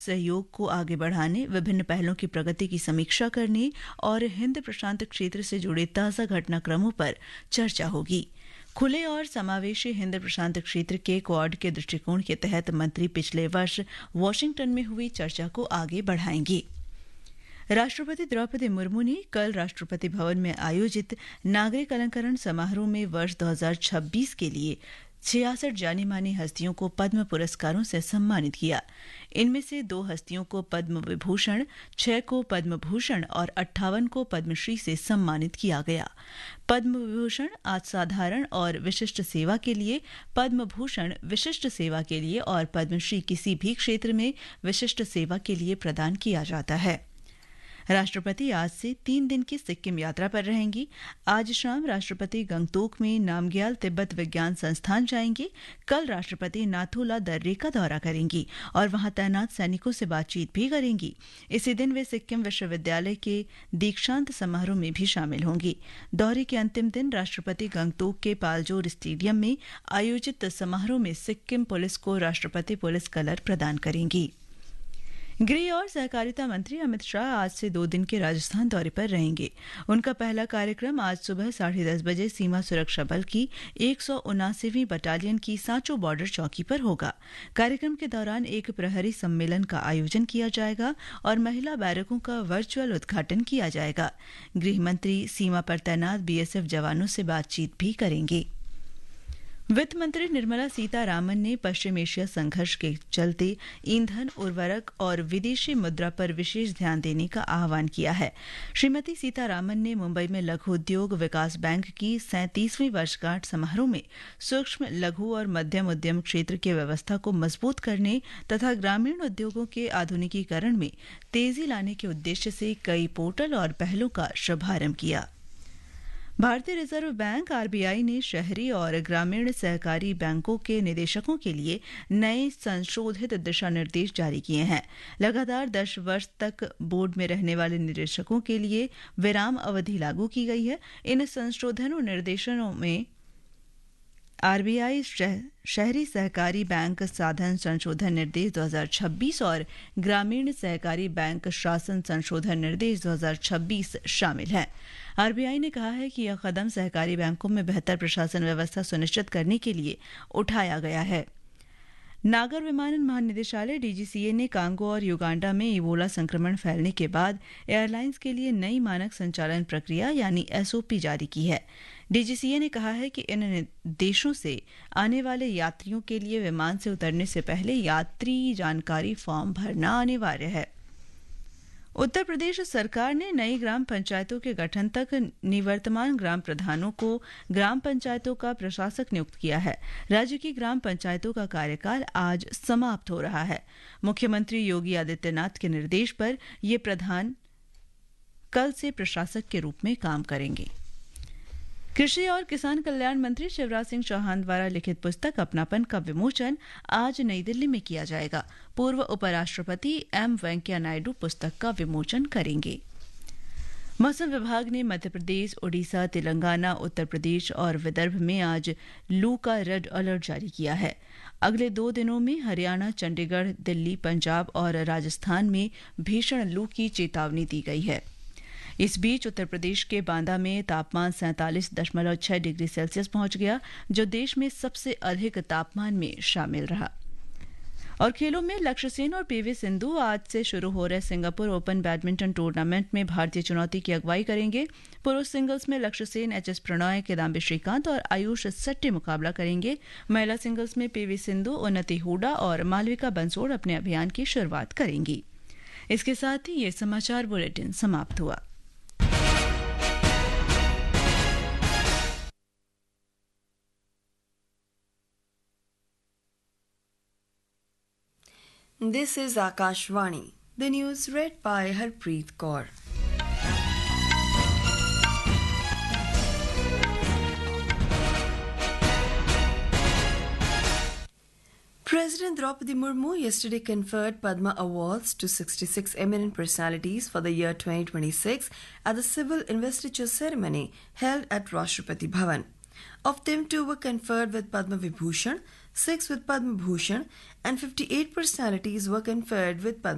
सहयोग को आगे बढ़ाने, विभिन्न पहलों की प्रगति की समीक्षा करने और हिंद प्रशांत क्षेत्र से जुड़े ताज़ा घटनाक्रमों पर चर्चा होगी। खुले और समावेशी हिंद प्रशांत क्षेत्र के क्वाड के दृष्टिकोण के तहत मंत्री पिछले वर्ष वॉशिंगटन में हुई चर्चा को आगे बढ़ाएंगे। राष्ट्रपति द्रौपदी मुर्मू ने कल राष्ट्रपति भवन में आयोजित नागरिक अलंकरण समारोह में वर्ष 2026 के लिए 66 जानी मानी हस्तियों को पद्म पुरस्कारों से सम्मानित किया। इनमें से 2 हस्तियों को पद्म विभूषण, 6 को पद्म भूषण और 58 को पद्मश्री से सम्मानित किया गया। पद्म विभूषण असाधारण और विशिष्ट सेवा के लिए, पद्म भूषण विशिष्ट सेवा के लिए और पद्मश्री किसी भी क्षेत्र में विशिष्ट सेवा के लिए प्रदान किया जाता है। राष्ट्रपति आज से 3 दिन की सिक्किम यात्रा पर रहेंगी। आज शाम राष्ट्रपति गंगटोक में नामग्याल तिब्बत विज्ञान संस्थान जाएंगे। कल राष्ट्रपति नाथुला दर्रे का दौरा करेंगी और वहां तैनात सैनिकों से बातचीत भी करेंगी। इसी दिन वे सिक्किम विश्वविद्यालय के दीक्षांत समारोह में भी शामिल होंगी। दौरे के अंतिम दिन राष्ट्रपति गंगटोक के पालजोर स्टेडियम में आयोजित समारोह में सिक्किम पुलिस को राष्ट्रपति पुलिस कलर प्रदान करेंगी। गृह और सहकारिता मंत्री अमित शाह आज से 2 दिन के राजस्थान दौरे पर रहेंगे। उनका पहला कार्यक्रम आज सुबह 10:30 बजे सीमा सुरक्षा बल की 179वीं बटालियन की सांचो बॉर्डर चौकी पर होगा। कार्यक्रम के दौरान एक प्रहरी सम्मेलन का आयोजन किया जाएगा और महिला बैरकों का वर्चुअल उद्घाटन किया जाएगा। गृह मंत्री सीमा पर तैनात बीएसएफ जवानों से बातचीत भी करेंगे। वित्त मंत्री निर्मला सीतारामन ने पश्चिम एशिया संघर्ष के चलते ईंधन, उर्वरक और विदेशी मुद्रा पर विशेष ध्यान देने का आह्वान किया है। श्रीमती सीतारामन ने मुंबई में लघु उद्योग विकास बैंक की 37वीं वर्षगांठ समारोह में सूक्ष्म, लघु और मध्यम उद्यम क्षेत्र की व्यवस्था को मजबूत करने तथा ग्रामीण उद्योगों के आधुनिकीकरण में तेजी लाने के उद्देश्य से कई पोर्टल और पहलों का शुभारंभ किया। भारतीय रिजर्व बैंक आरबीआई ने शहरी और ग्रामीण सहकारी बैंकों के निदेशकों के लिए नए संशोधित दिशा निर्देश जारी किए हैं। लगातार 10 वर्ष तक बोर्ड में रहने वाले निदेशकों के लिए विराम अवधि लागू की गई है। इन संशोधनों निर्देशों में आरबीआई शहरी सहकारी बैंक साधन संशोधन निर्देश 2026 और ग्रामीण सहकारी बैंक शासन संशोधन निर्देश 2026 शामिल हैं। आरबीआई ने कहा है कि यह कदम सहकारी बैंकों में बेहतर प्रशासन व्यवस्था सुनिश्चित करने के लिए उठाया गया है। नागर विमानन महानिदेशालय डीजीसीए ने कांगो और युगांडा में इबोला संक्रमण फैलने के बाद एयरलाइंस के लिए नई मानक संचालन प्रक्रिया यानी एसओपी जारी की है। डीजीसीए ने कहा है कि इन देशों से आने वाले यात्रियों के लिए विमान से उतरने से पहले यात्री जानकारी फॉर्म भरना अनिवार्य है। उत्तर प्रदेश सरकार ने नई ग्राम पंचायतों के गठन तक निवर्तमान ग्राम प्रधानों को ग्राम पंचायतों का प्रशासक नियुक्त किया है। राज्य की ग्राम पंचायतों का कार्यकाल आज समाप्त हो रहा है। मुख्यमंत्री योगी आदित्यनाथ के निर्देश पर ये प्रधान कल से प्रशासक के रूप में काम करेंगे। कृषि और किसान कल्याण मंत्री शिवराज सिंह चौहान द्वारा लिखित पुस्तक अपनापन का विमोचन आज नई दिल्ली में किया जाएगा। पूर्व उपराष्ट्रपति एम वेंकैया नायडू पुस्तक का विमोचन करेंगे। मौसम विभाग ने मध्य प्रदेश, ओडिशा, तेलंगाना, उत्तर प्रदेश और विदर्भ में आज लू का रेड अलर्ट जारी किया है। अगले 2 दिनों में हरियाणा, चंडीगढ़, दिल्ली, पंजाब और राजस्थान में भीषण लू की चेतावनी दी गई है। इस बीच उत्तर प्रदेश के बांदा में तापमान 47.6 डिग्री सेल्सियस पहुंच गया, जो देश में सबसे अधिक तापमान में शामिल रहा। और खेलों में लक्ष्य सेन और पीवी सिंधु आज से शुरू हो रहे सिंगापुर ओपन बैडमिंटन टूर्नामेंट में भारतीय चुनौती की अगुवाई करेंगे। पुरुष सिंगल्स में लक्ष्य सेन, एचएस प्रणॉय, किदाम्बी श्रीकांत और आयुष शेट्टी मुकाबला करेंगे। महिला सिंगल्स में पीवी सिंधु, उन्नति हुडा और मालविका बंसोड़ अपने अभियान की शुरुआत करेंगी। इसके साथ ही ये समाचार बुलेटिन समाप्त हुआ। This is Akashvani. The news read by Harpreet Kaur. President Draupadi Murmu yesterday conferred Padma Awards to 66 eminent personalities for the year 2026 at the civil investiture ceremony held at Rashtrapati Bhavan. Of them, 2 were conferred with Padma Vibhushan, 6 with Padma Bhushan, and 58 personalities were conferred with Padma